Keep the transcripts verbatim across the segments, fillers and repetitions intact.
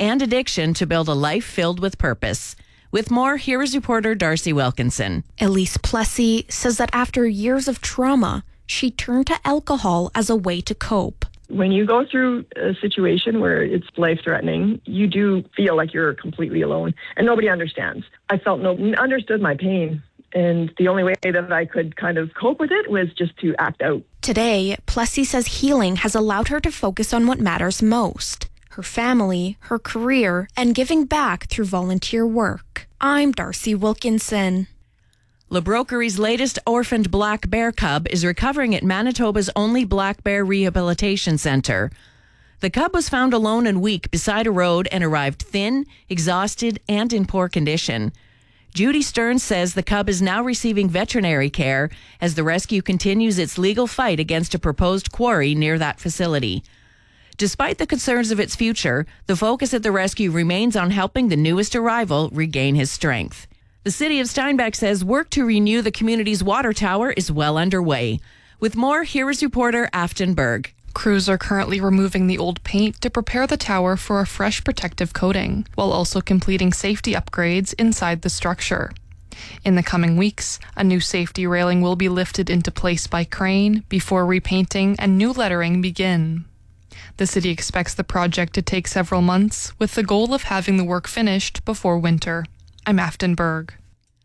and addiction to build a life filled with purpose. With more, here is reporter Darcy Wilkinson. Elise Plessy says that after years of trauma, she turned to alcohol as a way to cope. When you go through a situation where it's life-threatening, you do feel like you're completely alone and nobody understands. I felt nobody understood my pain, and the only way that I could kind of cope with it was just to act out. Today, Plessy says healing has allowed her to focus on what matters most: her family, her career, and giving back through volunteer work. I'm Darcy Wilkinson. Le Brokery's latest orphaned black bear cub is recovering at Manitoba's only black bear rehabilitation centre. The cub was found alone and weak beside a road and arrived thin, exhausted, and in poor condition. Judy Stearns says the cub is now receiving veterinary care as the rescue continues its legal fight against a proposed quarry near that facility. Despite the concerns of its future, the focus at the rescue remains on helping the newest arrival regain his strength. The city of Steinbach says work to renew the community's water tower is well underway. With more, here is reporter Afton Berg. Crews are currently removing the old paint to prepare the tower for a fresh protective coating, while also completing safety upgrades inside the structure. In the coming weeks, a new safety railing will be lifted into place by crane before repainting and new lettering begin. The city expects the project to take several months, with the goal of having the work finished before winter. I'm Afton Berg.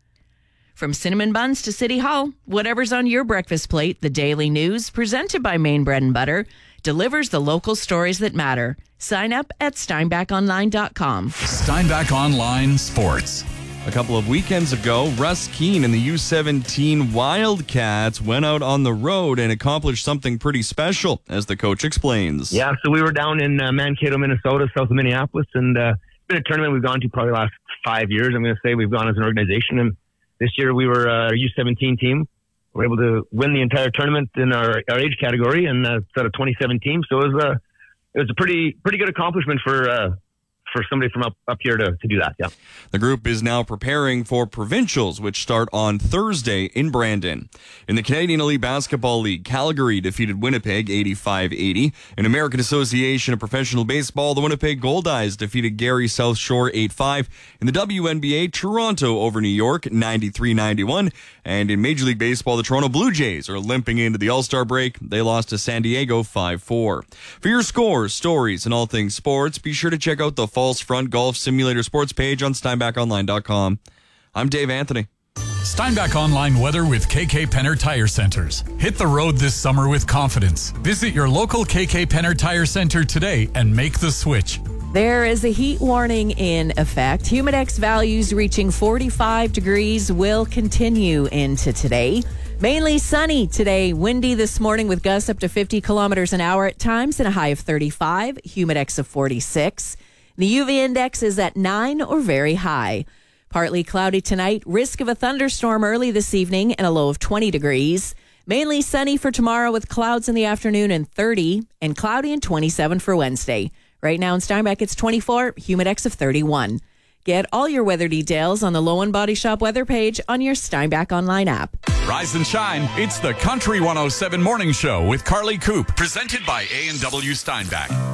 From cinnamon buns to City Hall, whatever's on your breakfast plate, the Daily News, presented by Maine Bread and Butter, delivers the local stories that matter. Sign up at steinbach online dot com. Steinbach Online Sports. A couple of weekends ago, Russ Keene and the U seventeen Wildcats went out on the road and accomplished something pretty special, as the coach explains. Yeah, so we were down in uh, Mankato, Minnesota, south of Minneapolis, and uh, it's been a tournament we've gone to probably the last five years. I'm going to say we've gone as an organization, and this year we were uh, our U seventeen team. We were able to win the entire tournament in our, our age category, and uh, it's out of twenty-seven teams. So it was a it was a pretty pretty good accomplishment for uh, for somebody from up, up here to, to do that. Yeah. The group is now preparing for provincials, which start on Thursday in Brandon. In the Canadian Elite Basketball League, Calgary defeated Winnipeg eighty-five eighty. In American Association of Professional Baseball, the Winnipeg Goldeyes defeated Gary South Shore eight five. In the W N B A, Toronto over New York ninety-three ninety-one. And in Major League Baseball, the Toronto Blue Jays are limping into the All-Star break. They lost to San Diego five four. For your scores, stories, and all things sports, be sure to check out the False Front Golf Simulator Sports page on steinbach online dot com. I'm Dave Anthony. Steinbach Online weather with K K Penner Tire Centers. Hit the road this summer with confidence. Visit your local K K Penner Tire Center today and make the switch. There is a heat warning in effect. Humidex values reaching forty-five degrees will continue into today. Mainly sunny today. Windy this morning with gusts up to fifty kilometers an hour at times and a high of thirty-five. Humidex of forty-six. The U V index is at nine or very high. Partly cloudy tonight. Risk of a thunderstorm early this evening and a low of twenty degrees. Mainly sunny for tomorrow with clouds in the afternoon and thirty, and cloudy and twenty-seven for Wednesday. Right now in Steinbach, it's twenty-four, Humidex of thirty-one. Get all your weather details on the Lowen Body Shop weather page on your Steinbach Online app. Rise and shine. It's the Country one oh seven Morning Show with Carly Coop, presented by A and W Steinbach.